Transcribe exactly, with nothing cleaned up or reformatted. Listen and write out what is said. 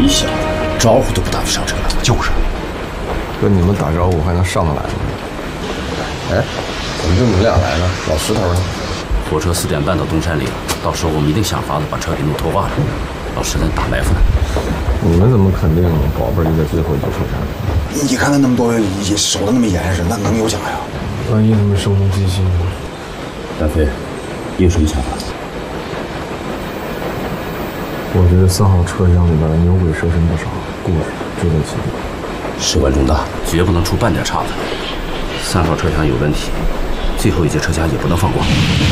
你小子招呼都不打就上车了。 就是，跟你们打招呼还能上得来吗？哎，怎么就你们俩来了？老石头呢？ 火车四点半到东山里，到时候我们一定想法子把车给弄脱化了。老石在打埋伏呢。你们怎么肯定宝贝就在最后一节车站？ 你看看那么多也守得那么严实，那能有假呀？ 万一他们声东击西呢？ 大飞，你有什么想法？ 我觉得三号车厢里边牛鬼蛇神不少，故事就在其中。 事关重大， 绝不能出半点岔子。三号车厢有问题，最后一节车厢也不能放过。